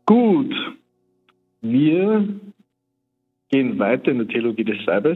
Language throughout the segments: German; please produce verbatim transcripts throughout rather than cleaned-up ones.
Gut, wir gehen weiter in der Theologie des Leibes.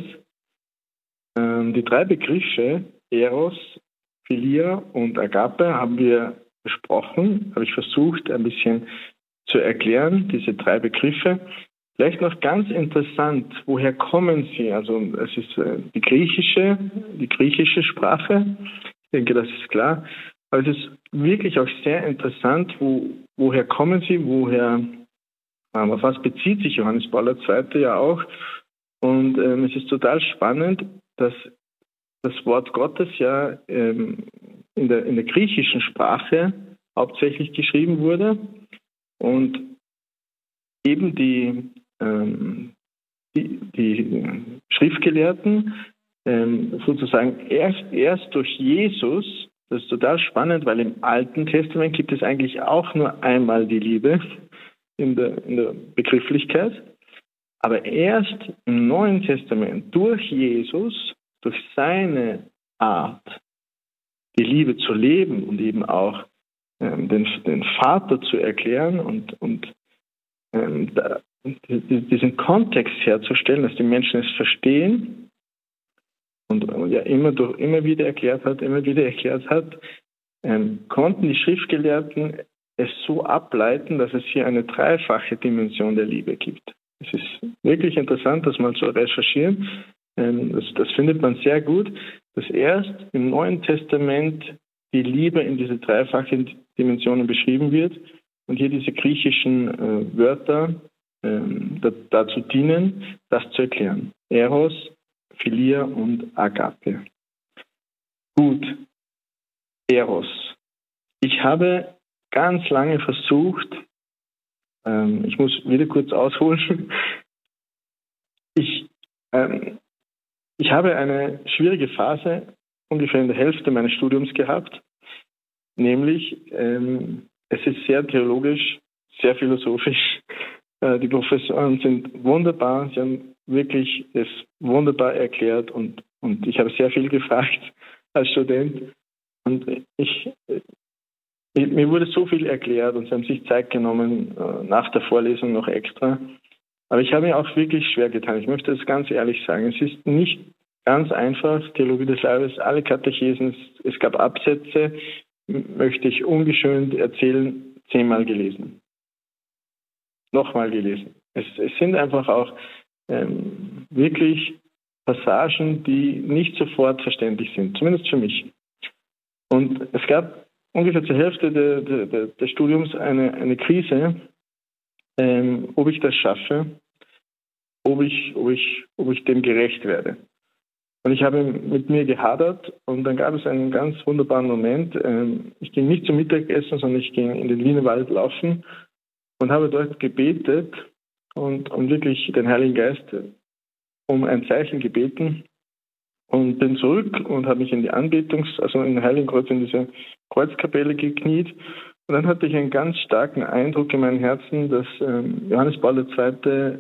Ähm, die drei Begriffe Eros, Philia und Agape haben wir besprochen, habe ich versucht ein bisschen zu erklären, diese drei Begriffe. Vielleicht noch ganz interessant, woher kommen sie? Also es ist äh, die griechische, die griechische Sprache. Ich denke, das ist klar. Aber es ist wirklich auch sehr interessant, wo, woher kommen sie, woher, ähm, auf was bezieht sich Johannes Paul der Zweite ja auch. Und ähm, es ist total spannend, dass das Wort Gottes ja ähm, in der, in der griechischen Sprache hauptsächlich geschrieben wurde und eben die, ähm, die, die Schriftgelehrten ähm, sozusagen erst, erst durch Jesus, das ist total spannend, weil im Alten Testament gibt es eigentlich auch nur einmal die Liebe in der, in der Begrifflichkeit, aber erst im Neuen Testament durch Jesus, durch seine Art, die Liebe zu leben und eben auch ähm, den, den Vater zu erklären und, und ähm, da, diesen Kontext herzustellen, dass die Menschen es verstehen und, und ja immer, durch, immer wieder erklärt hat, immer wieder erklärt hat, ähm, konnten die Schriftgelehrten es so ableiten, dass es hier eine dreifache Dimension der Liebe gibt. Es ist wirklich interessant, das mal zu recherchieren. Ähm, das, das findet man sehr gut, dass erst im Neuen Testament die Liebe in diese dreifachen Dimensionen beschrieben wird und hier diese griechischen äh, Wörter äh, da, dazu dienen, das zu erklären. Eros, Philia und Agape. Gut, Eros. Ich habe ganz lange versucht, ähm, ich muss wieder kurz ausholen, ich, ähm, ich habe eine schwierige Phase ungefähr in der Hälfte meines Studiums gehabt, nämlich ähm, es ist sehr theologisch, sehr philosophisch. Äh, die Professoren sind wunderbar, sie haben wirklich es wunderbar erklärt und, und ich habe sehr viel gefragt als Student und ich, ich mir wurde so viel erklärt und sie haben sich Zeit genommen, äh, nach der Vorlesung noch extra. Aber ich habe mir auch wirklich schwer getan. Ich möchte das ganz ehrlich sagen. Es ist nicht ganz einfach, Theologie des Leibes, alle Katechesen, es gab Absätze, möchte ich ungeschönt erzählen, zehnmal gelesen. Nochmal gelesen. Es, es sind einfach auch ähm, wirklich Passagen, die nicht sofort verständlich sind, zumindest für mich. Und es gab ungefähr zur Hälfte de, de, de, des Studiums eine, eine Krise, ähm, ob ich das schaffe, ob ich, ob ich, ob ich dem gerecht werde. Und ich habe mit mir gehadert und dann gab es einen ganz wunderbaren Moment. Ich ging nicht zum Mittagessen, sondern ich ging in den Wienerwald laufen und habe dort gebetet und, und wirklich den Heiligen Geist um ein Zeichen gebeten und bin zurück und habe mich in die Anbetungs-, also in den Heiligen Kreuz, in diese Kreuzkapelle gekniet. Und dann hatte ich einen ganz starken Eindruck in meinem Herzen, dass Johannes Paul der Zweite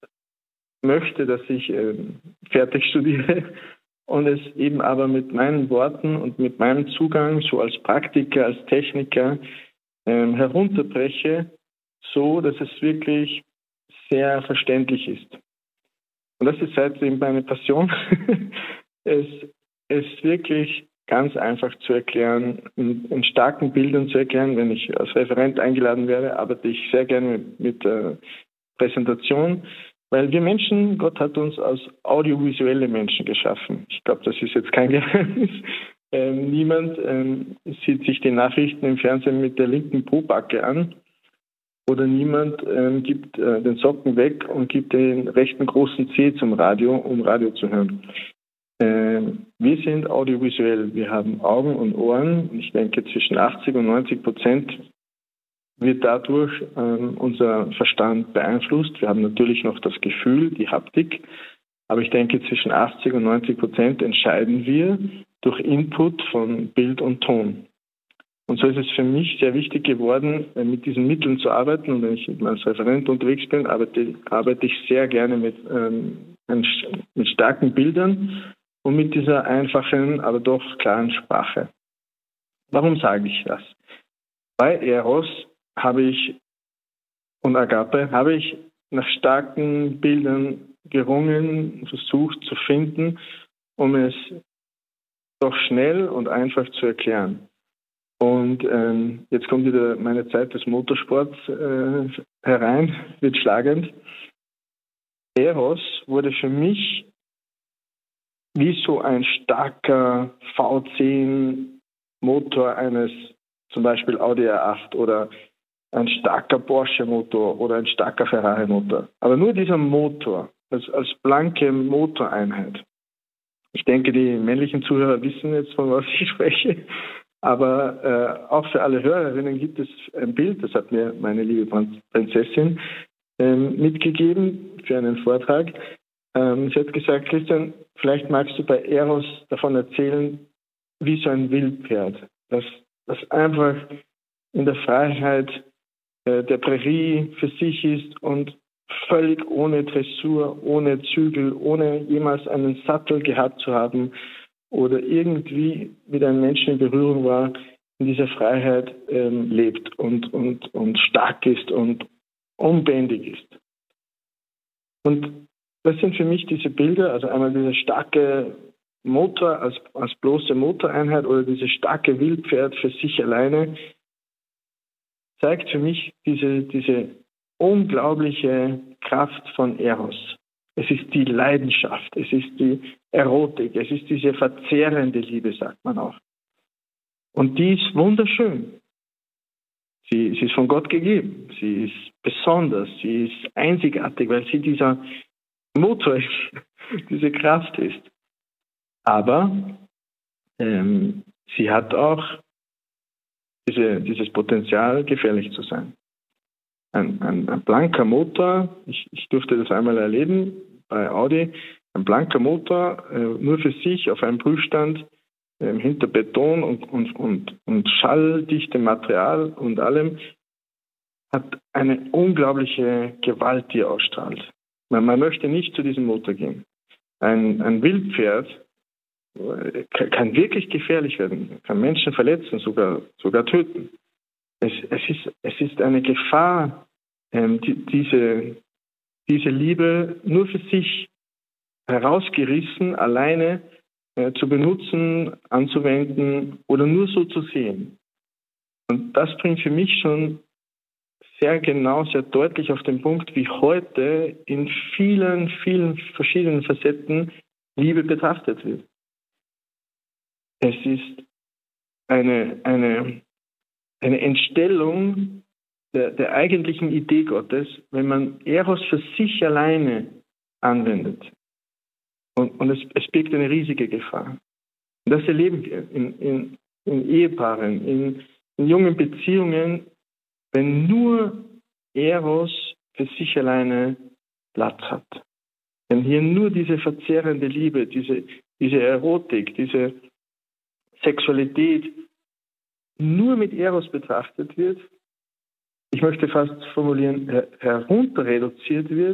möchte, dass ich äh, fertig studiere und es eben aber mit meinen Worten und mit meinem Zugang, so als Praktiker, als Techniker, äh, herunterbreche, so, dass es wirklich sehr verständlich ist. Und das ist seitdem meine Passion, es, es wirklich ganz einfach zu erklären, in, in starken Bildern zu erklären. Wenn ich als Referent eingeladen werde, arbeite ich sehr gerne mit, mit äh, Präsentation. Weil wir Menschen, Gott hat uns als audiovisuelle Menschen geschaffen. Ich glaube, das ist jetzt kein Geheimnis. Ähm, niemand ähm, sieht sich die Nachrichten im Fernsehen mit der linken Pobacke an oder niemand ähm, gibt äh, den Socken weg und gibt den rechten großen Zeh zum Radio, um Radio zu hören. Ähm, wir sind audiovisuell. Wir haben Augen und Ohren. Ich denke, zwischen achtzig und neunzig Prozent wird dadurch ähm, unser Verstand beeinflusst. Wir haben natürlich noch das Gefühl, die Haptik, aber ich denke, zwischen achtzig und neunzig Prozent entscheiden wir durch Input von Bild und Ton. Und so ist es für mich sehr wichtig geworden, mit diesen Mitteln zu arbeiten. Und wenn ich als Referent unterwegs bin, arbeite, arbeite ich sehr gerne mit, ähm, mit starken Bildern und mit dieser einfachen, aber doch klaren Sprache. Warum sage ich das? Bei Eros habe ich und Agape habe ich nach starken Bildern gerungen, versucht zu finden, um es doch schnell und einfach zu erklären. Und ähm, jetzt kommt wieder meine Zeit des Motorsports äh, herein, wird schlagend. Eros wurde für mich wie so ein starker V zehn Motor eines zum Beispiel Audi R acht oder ein starker Porsche Motor oder ein starker Ferrari Motor. Aber nur dieser Motor als, als blanke Motoreinheit. Ich denke, die männlichen Zuhörer wissen jetzt, von was ich spreche. Aber äh, auch für alle Hörerinnen gibt es ein Bild, das hat mir meine liebe Prinzessin ähm, mitgegeben für einen Vortrag. Ähm, sie hat gesagt, Christian, vielleicht magst du bei Eros davon erzählen, wie so ein Wildpferd, das, das einfach in der Freiheit äh, der Prärie für sich ist und völlig ohne Dressur, ohne Zügel, ohne jemals einen Sattel gehabt zu haben oder irgendwie mit einem Menschen in Berührung war, in dieser Freiheit ähm, lebt und, und, und stark ist und unbändig ist. Und das sind für mich diese Bilder, also einmal dieser starke Motor als, als bloße Motoreinheit oder dieses starke Wildpferd für sich alleine, zeigt für mich diese, diese unglaubliche Kraft von Eros. Es ist die Leidenschaft, es ist die Erotik, es ist diese verzehrende Liebe, sagt man auch. Und die ist wunderschön. Sie, sie ist von Gott gegeben, sie ist besonders, sie ist einzigartig, weil sie dieser Motor ist, diese Kraft ist. Aber ähm, sie hat auch diese, dieses Potenzial, gefährlich zu sein. Ein, ein, ein blanker Motor, ich, ich durfte das einmal erleben bei Audi, ein blanker Motor, äh, nur für sich auf einem Prüfstand, äh, hinter Beton und, und, und, und schalldichtem Material und allem, hat eine unglaubliche Gewalt, die er ausstrahlt. Man, man möchte nicht zu diesem Motor gehen. Ein, ein Wildpferd äh, kann, kann wirklich gefährlich werden, kann Menschen verletzen, sogar, sogar töten. Es, es, ist, es ist eine Gefahr, ähm, die, diese, diese Liebe nur für sich herausgerissen, alleine äh, zu benutzen, anzuwenden oder nur so zu sehen. Und das bringt für mich schon sehr genau, sehr deutlich auf den Punkt, wie heute in vielen, vielen verschiedenen Facetten Liebe betrachtet wird. Es ist eine, eine Eine Entstellung der, der eigentlichen Idee Gottes, wenn man Eros für sich alleine anwendet. Und, und es, es birgt eine riesige Gefahr. Und das erleben wir in, in, in Ehepaaren, in, in jungen Beziehungen, wenn nur Eros für sich alleine Platz hat. Wenn hier nur diese verzehrende Liebe, diese, diese Erotik, diese Sexualität nur mit Eros betrachtet wird, ich möchte fast formulieren, her herunter reduziert wird,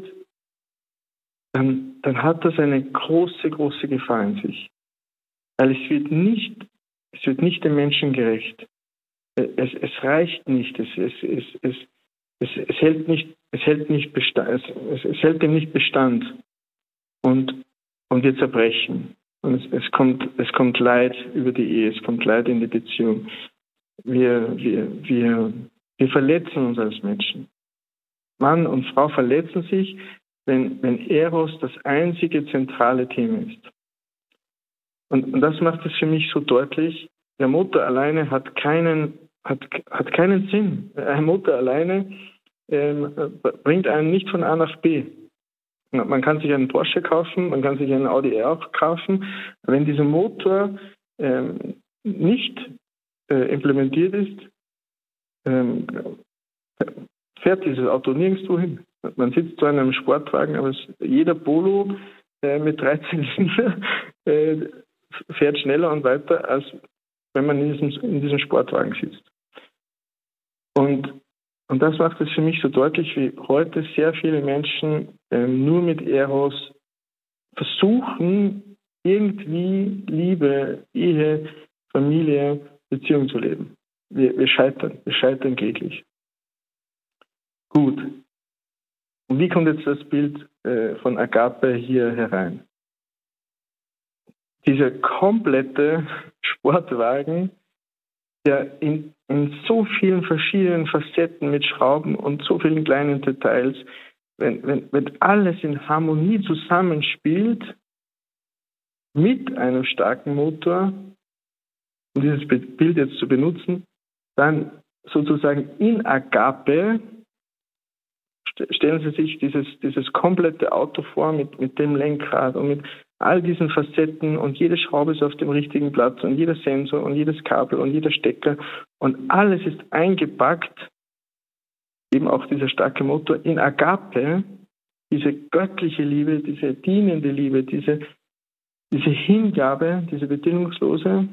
dann, dann hat das eine große, große Gefahr in sich. Weil es wird nicht, es wird nicht dem Menschen gerecht. Es, es reicht nicht, es, es, es, es, es, es hält nicht, es hält nicht Bestand, es, es hält dem nicht Bestand und, und wir zerbrechen. Und es, es, kommt, es kommt Leid über die Ehe, es kommt Leid in die Beziehung. Wir, wir, wir, wir verletzen uns als Menschen. Mann und Frau verletzen sich, wenn, wenn Eros das einzige zentrale Thema ist. Und, und das macht es für mich so deutlich, der Motor alleine hat keinen, hat, hat keinen Sinn. Ein Motor alleine ähm, bringt einen nicht von A nach B. Man kann sich einen Porsche kaufen, man kann sich einen Audi R auch kaufen. Wenn dieser Motor ähm, nicht äh, implementiert ist, ähm, fährt dieses Auto nirgendwo hin. Man sitzt zwar in einem Sportwagen, aber es, jeder Polo äh, mit dreizehn Zylinder äh, fährt schneller und weiter, als wenn man in diesem, in diesem Sportwagen sitzt. Und, und das macht es für mich so deutlich, wie heute sehr viele Menschen äh, nur mit Eros versuchen, irgendwie Liebe, Ehe, Familie, Beziehung zu leben. Wir, wir scheitern, wir scheitern kläglich. Gut. Und wie kommt jetzt das Bild äh, von Agape hier herein? Dieser komplette Sportwagen, der in, in so vielen verschiedenen Facetten mit Schrauben und so vielen kleinen Details, wenn, wenn, wenn alles in Harmonie zusammenspielt, mit einem starken Motor, um dieses Bild jetzt zu benutzen, dann sozusagen in Agape, stellen Sie sich dieses, dieses komplette Auto vor mit, mit dem Lenkrad und mit all diesen Facetten und jede Schraube ist auf dem richtigen Platz und jeder Sensor und jedes Kabel und jeder Stecker und alles ist eingepackt, eben auch dieser starke Motor in Agape, diese göttliche Liebe, diese dienende Liebe, diese, diese Hingabe, diese bedingungslose,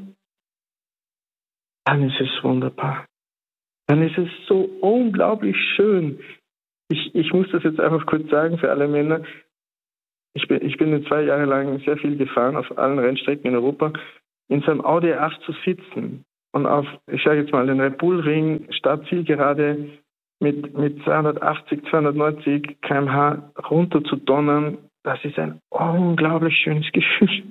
dann ist es wunderbar. Dann ist es so unglaublich schön. Ich, ich muss das jetzt einfach kurz sagen für alle Männer. Ich bin, ich bin jetzt zwei Jahre lang sehr viel gefahren auf allen Rennstrecken in Europa, in so einem Audi A acht zu sitzen und auf, ich sage jetzt mal, den Red Bull Ring statt Zielgerade mit, mit zweihundertachtzig, zweihundertneunzig Kilometer pro Stunde runter zu donnern, das ist ein unglaublich schönes Gefühl.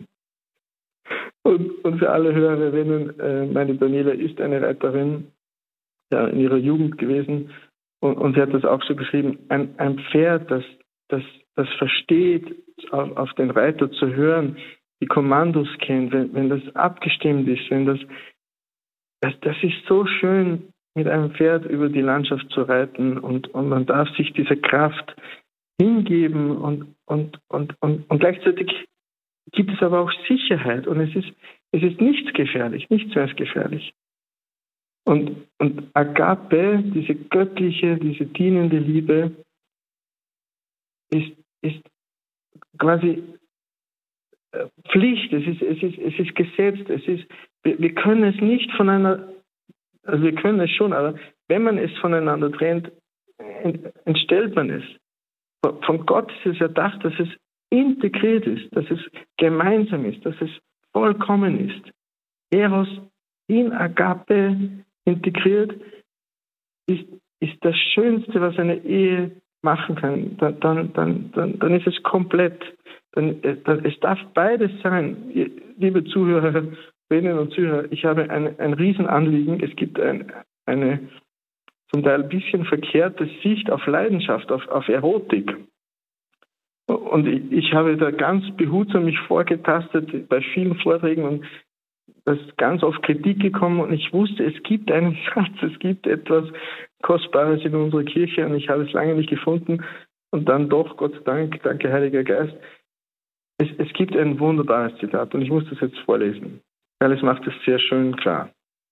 Und, und für alle Hörerinnen, äh, meine Daniela ist eine Reiterin, ja, in ihrer Jugend gewesen und, und sie hat das auch so beschrieben, ein, ein Pferd, das, das, das versteht, auf, auf den Reiter zu hören, die Kommandos kennt, wenn, wenn das abgestimmt ist, wenn das, das, das ist so schön, mit einem Pferd über die Landschaft zu reiten und, und man darf sich dieser Kraft hingeben und, und, und, und, und gleichzeitig gibt es aber auch Sicherheit und es ist, es ist nichts gefährlich, nichts mehr ist gefährlich. Und, und Agape, diese göttliche, diese dienende Liebe, ist, ist quasi Pflicht, es ist, es ist, es ist gesetzt, es ist, wir, wir können es nicht voneinander, also wir können es schon, aber wenn man es voneinander trennt, entstellt man es. Von Gott ist es erdacht, dass es integriert ist, dass es gemeinsam ist, dass es vollkommen ist. Eros in Agape integriert ist, ist das Schönste, was eine Ehe machen kann. Dann, dann, dann, dann, dann ist es komplett. Dann, dann, es darf beides sein. Liebe Zuhörerinnen und Zuhörer, ich habe ein, ein Riesenanliegen. Es gibt ein, eine zum Teil ein bisschen verkehrte Sicht auf Leidenschaft, auf, auf Erotik. Und ich, ich habe da ganz behutsam mich vorgetastet bei vielen Vorträgen und da ist ganz oft Kritik gekommen und ich wusste, es gibt einen Satz, es gibt etwas Kostbares in unserer Kirche und ich habe es lange nicht gefunden und dann doch, Gott sei Dank, danke Heiliger Geist, es, es gibt ein wunderbares Zitat und ich muss das jetzt vorlesen, weil es macht es sehr schön klar.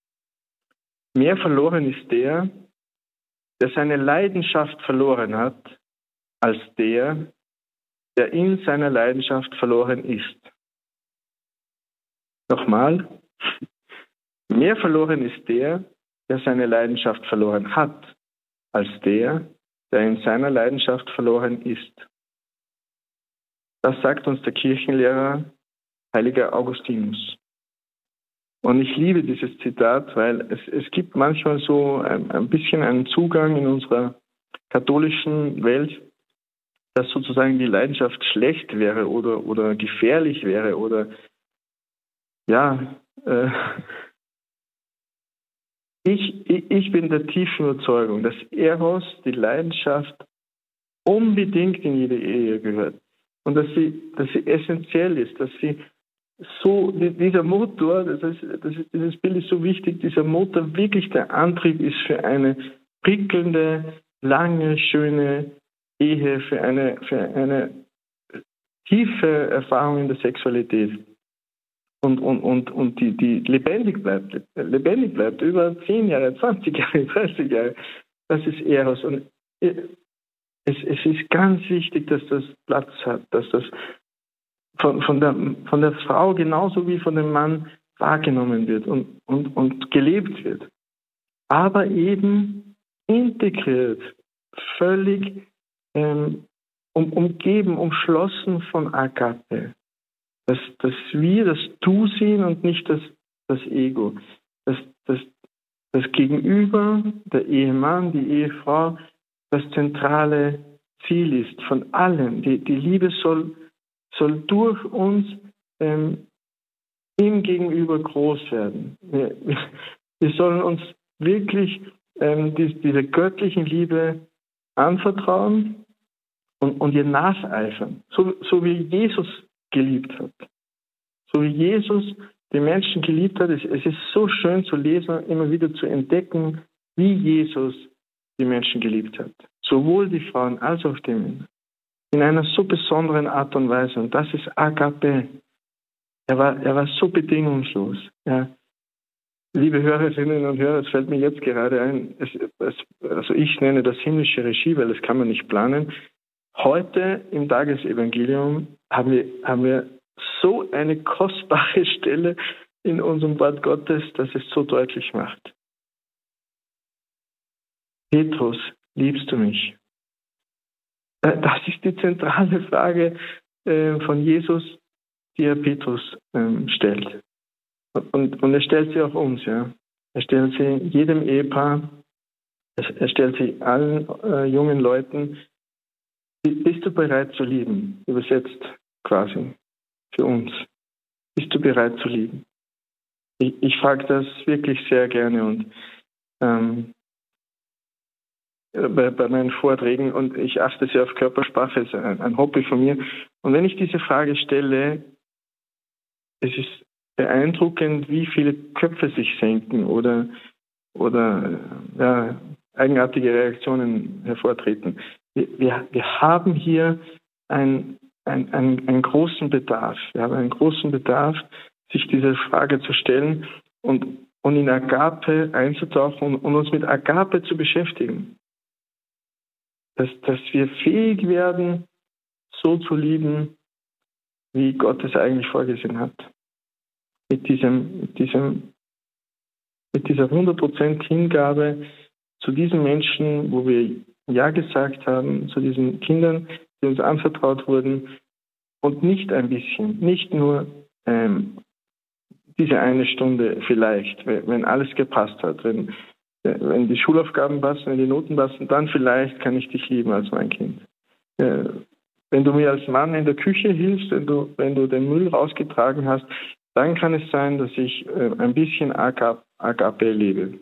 Mehr verloren ist der, der seine Leidenschaft verloren hat, als der, der in seiner Leidenschaft verloren ist. Nochmal, mehr verloren ist der, der seine Leidenschaft verloren hat, als der, der in seiner Leidenschaft verloren ist. Das sagt uns der Kirchenlehrer Heiliger Augustinus. Und ich liebe dieses Zitat, weil es, es gibt manchmal so ein, ein bisschen einen Zugang in unserer katholischen Welt, dass sozusagen die Leidenschaft schlecht wäre oder, oder gefährlich wäre oder ja, äh, ich, ich bin der tiefen Überzeugung, dass Eros, die Leidenschaft, unbedingt in jede Ehe gehört und dass sie, dass sie essentiell ist, dass sie so, dieser Motor, das ist, das ist, dieses Bild ist so wichtig, dieser Motor wirklich der Antrieb ist für eine prickelnde, lange, schöne Ehe, für eine, für eine tiefe Erfahrung in der Sexualität. Und, und, und, und die, die lebendig bleibt, lebendig bleibt, über zehn Jahre, zwanzig Jahre, dreißig Jahre, das ist Eros. Und es, es ist ganz wichtig, dass das Platz hat, dass das von, von, der, von der Frau genauso wie von dem Mann wahrgenommen wird und, und, und gelebt wird. Aber eben integriert, völlig ähm, um, umgeben, umschlossen von Agape. Dass, dass wir das Du sehen und nicht das, das Ego. Dass, dass das Gegenüber, der Ehemann, die Ehefrau, das zentrale Ziel ist von allem. Die, die Liebe soll, soll durch uns ähm, ihm gegenüber groß werden. Wir, wir sollen uns wirklich ähm, die, dieser göttlichen Liebe anvertrauen und, und ihr nacheifern, so, so wie Jesus geliebt hat. So wie Jesus die Menschen geliebt hat. Es, es ist so schön zu lesen, immer wieder zu entdecken, wie Jesus die Menschen geliebt hat. Sowohl die Frauen als auch die Männer. In einer so besonderen Art und Weise. Und das ist Agape. Er war, er war so bedingungslos. Ja. Liebe Hörerinnen und Hörer, es fällt mir jetzt gerade ein, es, es, also ich nenne das himmlische Regie, weil das kann man nicht planen. Heute im Tagesevangelium haben wir, haben wir so eine kostbare Stelle in unserem Wort Gottes, dass es so deutlich macht. Petrus, liebst du mich? Das ist die zentrale Frage von Jesus, die er Petrus stellt. Und, und er stellt sie auch uns. Ja. Er stellt sie jedem Ehepaar, er stellt sie allen äh, jungen Leuten. Bist du bereit zu lieben? Übersetzt quasi für uns. Bist du bereit zu lieben? Ich, ich frage das wirklich sehr gerne und ähm, bei, bei meinen Vorträgen und ich achte sehr auf Körpersprache, ist ein, ein Hobby von mir. Und wenn ich diese Frage stelle, es ist beeindruckend, wie viele Köpfe sich senken oder, oder ja, eigenartige Reaktionen hervortreten. Wir, wir, wir haben hier ein, ein, ein, einen großen Bedarf. Wir haben einen großen Bedarf, sich diese Frage zu stellen und, und in Agape einzutauchen und, und uns mit Agape zu beschäftigen. Dass, dass wir fähig werden, so zu lieben, wie Gott es eigentlich vorgesehen hat. Mit diesem, mit diesem, mit dieser hundert Prozent Hingabe zu diesen Menschen, wo wir Ja gesagt haben, zu diesen Kindern, die uns anvertraut wurden und nicht ein bisschen, nicht nur ähm, diese eine Stunde vielleicht, wenn alles gepasst hat, wenn, wenn die Schulaufgaben passen, wenn die Noten passen, dann vielleicht kann ich dich lieben als mein Kind. Äh, wenn du mir als Mann in der Küche hilfst, wenn du, wenn du den Müll rausgetragen hast, dann kann es sein, dass ich äh, ein bisschen Agape lebe.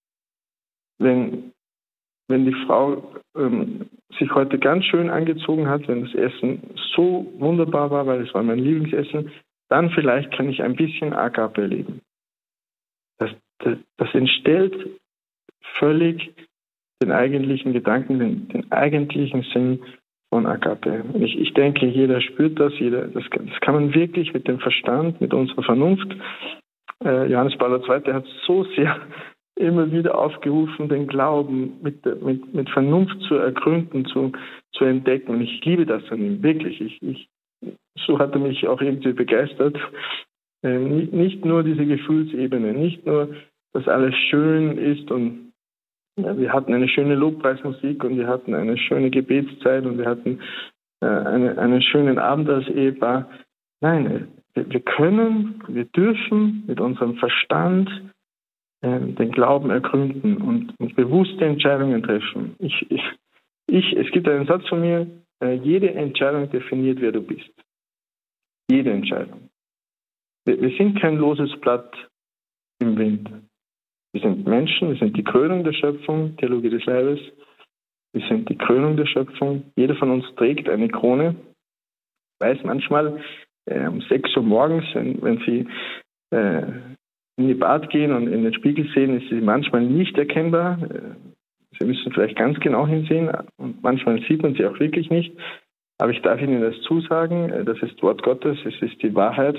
Wenn, wenn die Frau ähm, sich heute ganz schön angezogen hat, wenn das Essen so wunderbar war, weil es war mein Lieblingsessen, dann vielleicht kann ich ein bisschen Agape leben. Das, das, das entstellt völlig den eigentlichen Gedanken, den, den eigentlichen Sinn von Agape. Ich, ich denke, jeder spürt das, jeder, das, das kann man wirklich mit dem Verstand, mit unserer Vernunft. Äh, Johannes Paul der Zweite hat so sehr immer wieder aufgerufen, den Glauben mit, mit, mit Vernunft zu ergründen, zu, zu entdecken. Und ich liebe das an ihm, wirklich. Ich, ich, so hat er mich auch irgendwie begeistert. Äh, nicht, nicht nur diese Gefühlsebene, nicht nur, dass alles schön ist und ja, wir hatten eine schöne Lobpreismusik und wir hatten eine schöne Gebetszeit und wir hatten äh, eine, einen schönen Abend als Ehepaar. Nein, wir, wir können, wir dürfen mit unserem Verstand äh, den Glauben ergründen und, und bewusste Entscheidungen treffen. Ich, ich, ich, es gibt einen Satz von mir, äh, jede Entscheidung definiert, wer du bist. Jede Entscheidung. Wir, wir sind kein loses Blatt im Wind. Wir sind Menschen, wir sind die Krönung der Schöpfung, Theologie des Leibes. Wir sind die Krönung der Schöpfung. Jeder von uns trägt eine Krone. Ich weiß manchmal, äh, um sechs Uhr morgens, wenn, wenn Sie äh, in die Bad gehen und in den Spiegel sehen, ist sie manchmal nicht erkennbar. Sie müssen vielleicht ganz genau hinsehen und manchmal sieht man sie auch wirklich nicht. Aber ich darf Ihnen das zusagen, das ist Wort Gottes, es ist die Wahrheit.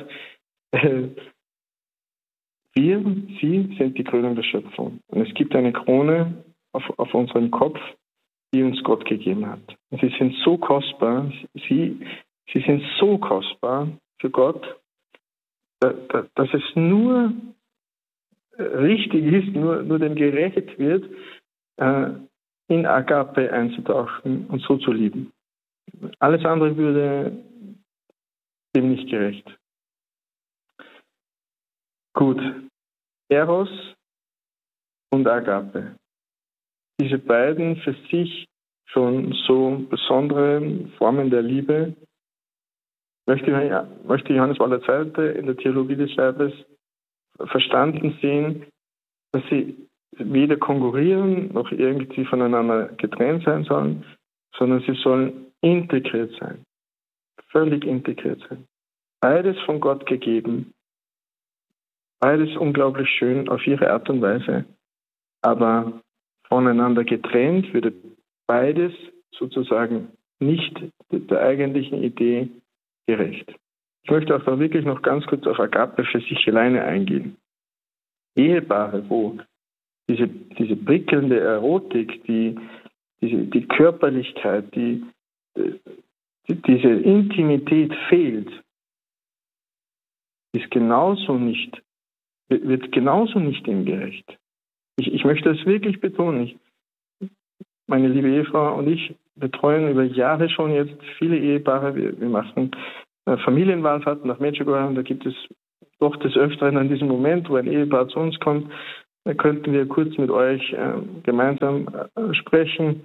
Wir, Sie sind die Krönung der Schöpfung. Und es gibt eine Krone auf, auf unserem Kopf, die uns Gott gegeben hat. Und sie sind so kostbar, sie, sie sind so kostbar für Gott, dass es nur richtig ist, nur, nur dem gerecht wird, in Agape einzutauchen und so zu lieben. Alles andere würde dem nicht gerecht. Gut. Eros und Agape. Diese beiden für sich schon so besondere Formen der Liebe, möchte, möchte Johannes Paul der Zweite in der Theologie des Leibes verstanden sehen, dass sie weder konkurrieren noch irgendwie voneinander getrennt sein sollen, sondern sie sollen integriert sein, völlig integriert sein. Beides von Gott gegeben, beides unglaublich schön auf ihre Art und Weise, aber voneinander getrennt würde beides sozusagen nicht der eigentlichen Idee gerecht. Ich möchte auch da wirklich noch ganz kurz auf Agape für sich alleine eingehen. Ehepaare, wo diese, diese prickelnde Erotik, die, diese, die Körperlichkeit, die, die, diese Intimität fehlt, ist genauso nicht, wird genauso nicht dem gerecht. Ich, ich möchte das wirklich betonen. Ich, meine liebe Ehefrau und ich betreuen über Jahre schon jetzt viele Ehepaare. Wir, wir machen äh, Familienwallfahrten nach Medjugorje und da gibt es doch des Öfteren an diesem Moment, wo ein Ehepaar zu uns kommt, da könnten wir kurz mit euch äh, gemeinsam äh, sprechen.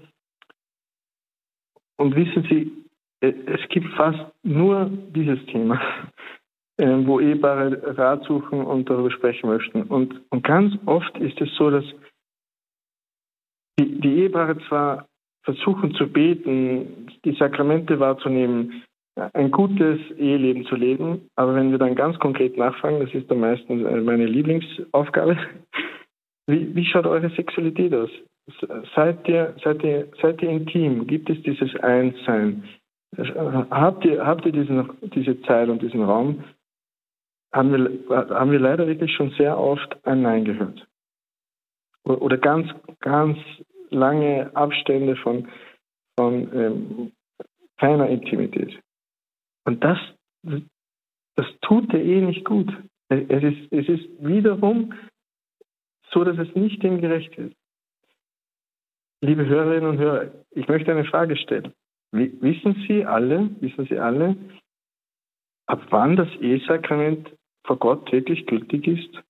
Und wissen Sie, äh, es gibt fast nur dieses Thema, äh, wo Ehepaare Rat suchen und darüber sprechen möchten. Und, und ganz oft ist es so, dass die, die Ehepaare zwar versuchen zu beten, die Sakramente wahrzunehmen, ein gutes Eheleben zu leben, aber wenn wir dann ganz konkret nachfragen, das ist dann meistens meine Lieblingsaufgabe, wie, wie schaut eure Sexualität aus? Seid ihr, seid ihr, seid ihr intim? Gibt es dieses Einssein? Habt ihr, habt ihr diesen, diese Zeit und diesen Raum? Haben wir, haben wir leider wirklich schon sehr oft ein Nein gehört. Oder ganz, ganz lange Abstände von, von ähm, keiner Intimität. Und das, das tut der Ehe nicht gut. Es ist, es ist wiederum so, dass es nicht dem gerecht wird. Liebe Hörerinnen und Hörer, ich möchte eine Frage stellen. Wissen Sie alle, wissen Sie alle, ab wann das Ehesakrament vor Gott wirklich gültig ist?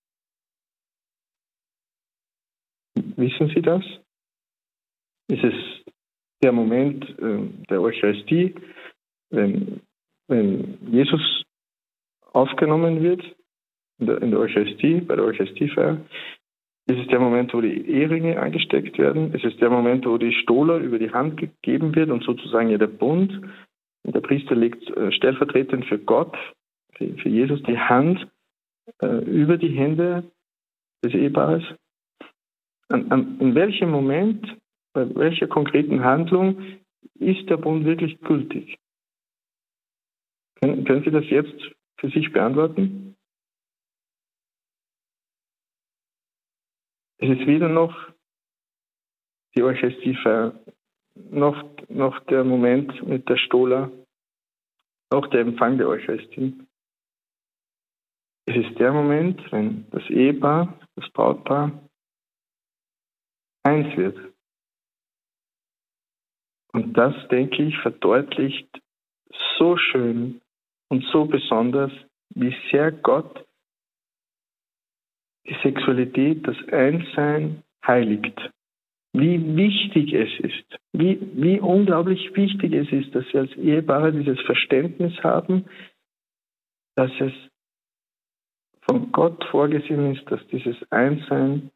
Wissen Sie das? Ist es der Moment äh, der Eucharistie, wenn, wenn Jesus aufgenommen wird in der, in der Eucharistie, bei der Eucharistiefeier? Ist es der Moment, wo die Eheringe angesteckt werden? Ist es der Moment, wo die Stola über die Hand gegeben wird und sozusagen ja der Bund? Und der Priester legt äh, stellvertretend für Gott, für, für Jesus, die Hand äh, über die Hände des Ehepaares? An, an, in welchem Moment, bei welcher konkreten Handlung ist der Bund wirklich gültig? Können, können Sie das jetzt für sich beantworten? Es ist weder noch die Eucharistiefeier, noch, noch der Moment mit der Stola, noch der Empfang der Eucharistie. Es ist der Moment, wenn das Ehepaar, das Brautpaar, eins wird. Und das, denke ich, verdeutlicht so schön und so besonders, wie sehr Gott die Sexualität, das Einssein heiligt. Wie wichtig es ist, wie, wie unglaublich wichtig es ist, dass wir als Ehepaare dieses Verständnis haben, dass es von Gott vorgesehen ist, dass dieses Einssein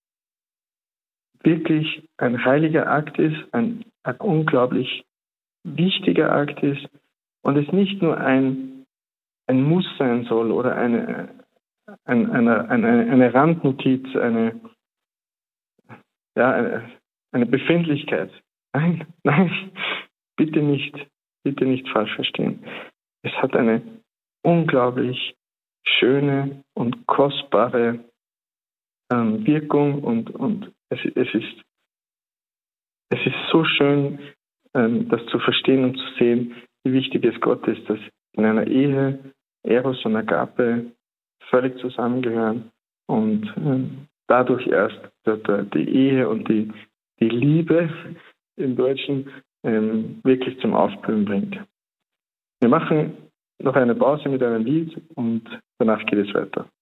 wirklich ein heiliger Akt ist, ein, ein unglaublich wichtiger Akt ist und es nicht nur ein, ein Muss sein soll oder eine, eine, eine, eine, eine Randnotiz, eine, ja, eine, eine Befindlichkeit. Nein, nein, bitte nicht, bitte nicht falsch verstehen. Es hat eine unglaublich schöne und kostbare ähm, Wirkung und, und es, es, ist, es ist so schön, ähm, das zu verstehen und zu sehen, wie wichtig es Gott ist, dass in einer Ehe Eros und Agape völlig zusammengehören und ähm, dadurch erst die Ehe und die, die Liebe im Deutschen ähm, wirklich zum Aufblühen bringt. Wir machen noch eine Pause mit einem Lied und danach geht es weiter.